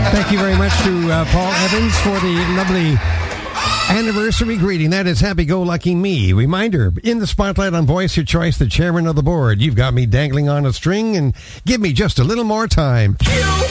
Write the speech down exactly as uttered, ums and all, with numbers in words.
Thank you very much to uh, Paul Evans for the lovely anniversary greeting. That is happy-go-lucky me. Reminder, in the spotlight on Voice Your Choice, the chairman of the board. You've got me dangling on a string, and give me just a little more time.